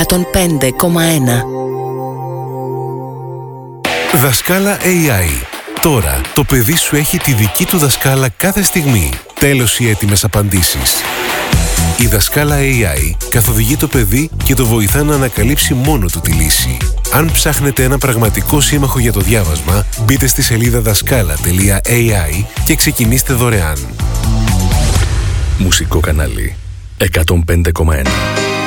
105,1. Δασκάλα AI. Τώρα το παιδί σου έχει τη δική του δασκάλα κάθε στιγμή. Τέλος οι έτοιμες απαντήσεις. Η δασκάλα AI καθοδηγεί το παιδί και το βοηθά να ανακαλύψει μόνο του τη λύση. Αν ψάχνετε ένα πραγματικό σύμμαχο για το διάβασμα, μπείτε στη σελίδα δασκάλα.ai και ξεκινήστε δωρεάν. Μουσικό κανάλι 105,1.